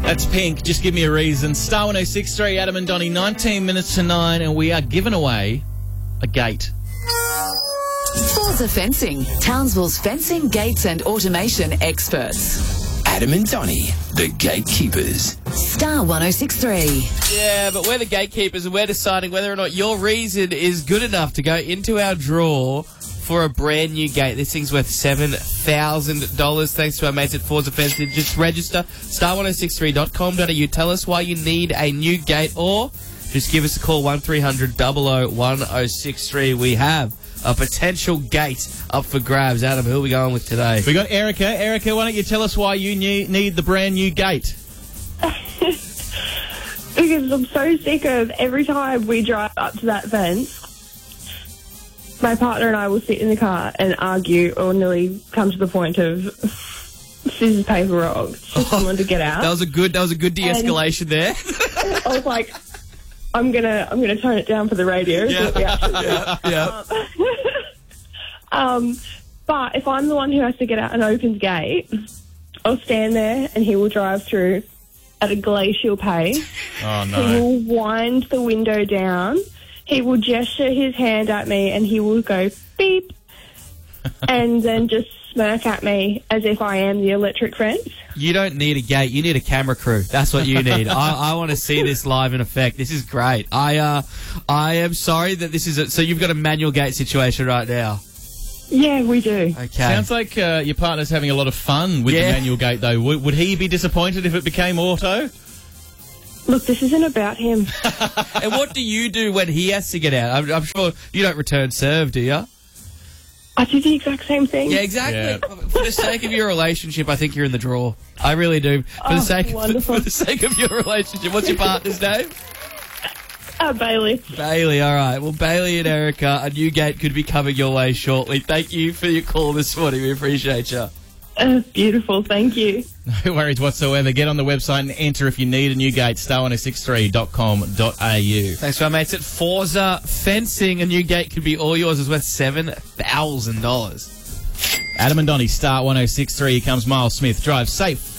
That's Pink. Just give me a reason. Star 106.3, Adam and Donnie, 19 minutes to 9, and we are giving away a gate. Forza Fencing, Townsville's fencing, gates and automation experts. Adam and Donnie, the gatekeepers. Star 106.3. Yeah, but we're the gatekeepers and we're deciding whether or not your reason is good enough to go into our draw for a brand new gate. This thing's worth $7,000 thanks to our mates at Forza Fencing. Just register star1063.com.au. Tell us why you need a new gate or just give us a call 1300 00 1063. We have a potential gate up for grabs. Adam, who are we going with today? We got Erica. Erica, why don't you tell us why you need the brand new gate? Because I'm so sick of every time we drive up to that fence, my partner and I will sit in the car and argue or nearly come to the point of scissors, paper, rock. Just someone to get out. That was a good de-escalation there. I was like, I'm gonna tone it down for the radio. Yeah. But if I'm the one who has to get out and opens gate, I'll stand there and he will drive through at a glacial pace. Oh, no. He will wind the window down. He will gesture his hand at me and he will go beep and then just smirk at me as if I am the electric fence. You don't need a gate. You need a camera crew. That's what you need. I want to see this live in effect. This is great. I am sorry that this is so you've got a manual gate situation right now. Yeah, we do. Okay. Sounds like your partner's having a lot of fun with the manual gate, though. Would he be disappointed if it became auto? Look, this isn't about him. And what do you do when he has to get out? I'm sure you don't return serve, do you? I do the exact same thing. Yeah, exactly. Yeah. For the sake of your relationship, I think you're in the draw. I really do. For the sake of your relationship. What's your partner's name? Bailey. Bailey, all right. Well, Bailey and Erica, a new gate could be coming your way shortly. Thank you for your call this morning. We appreciate you. Beautiful, thank you. No worries whatsoever. Get on the website and enter if you need a new gate, star1063.com.au. Thanks to our mates at Forza Fencing. A new gate could be all yours. It's worth $7,000. Adam and Donnie, Star 106.3. Here comes Miles Smith. Drive safe.